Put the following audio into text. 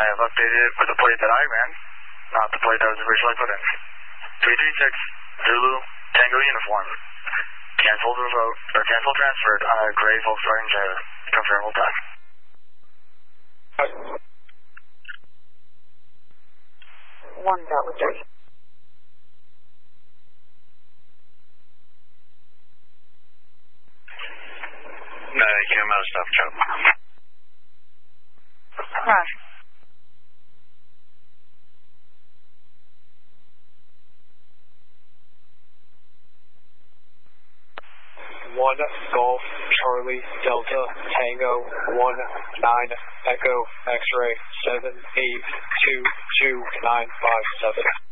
have updated with the plate that I ran, not the plate that was originally put in. 336 Zulu Tango Uniform. Cancel the vote, or cancel transferred on a gray Volkswagen Jetta. Confirm hold time. One Delta 3. No, thank you. I'm out of stuff, Joe. Roger. One Golf Charlie Delta Tango 19 Echo X-ray 7822957.